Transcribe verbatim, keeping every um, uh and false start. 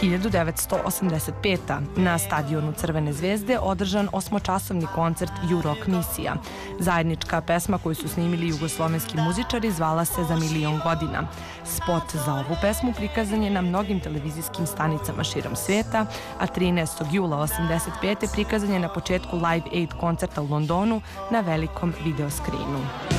hiljadu devetsto osamdeset peta. Na stadionu Crvene zvezde održan osmočasovni koncert U-Rock misija. Zajednička pesma koju su snimili jugoslovenski muzičari zvala se Za milion godina. Spot za ovu pesmu prikazan je na mnogim televizijskim stanicama širom sveta, a trinaestog jula osamdeset pete prikazan je na početku Live Aid koncerta u Londonu na velikom videoskrini.